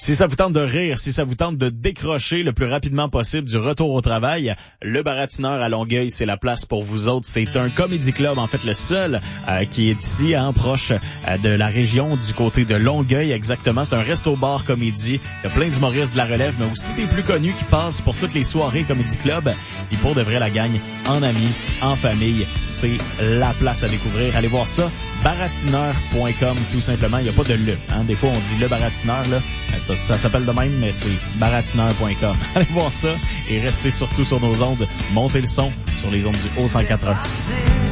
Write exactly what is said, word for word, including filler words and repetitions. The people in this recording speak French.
Si ça vous tente de rire, si ça vous tente de décrocher le plus rapidement possible du retour au travail, le Baratineur à Longueuil, c'est la place pour vous autres. C'est un comédie club, en fait le seul euh, qui est ici, hein, proche euh, de la région du côté de Longueuil exactement. C'est un resto-bar comédie. Il y a plein d'humoristes de la relève, mais aussi des plus connus qui passent pour toutes les soirées comédie club. Et pour de vrai, la gagne en amis, en famille, c'est la place à découvrir. Allez voir ça, baratineur point com tout simplement. Il n'y a pas de le. Hein. Des fois, on dit le Baratineur, là. C'est parce que ça s'appelle de même, mais c'est baratineur point com. Allez voir ça et restez surtout sur nos ondes. Montez le son sur les ondes du Haut cent quatre-vingts.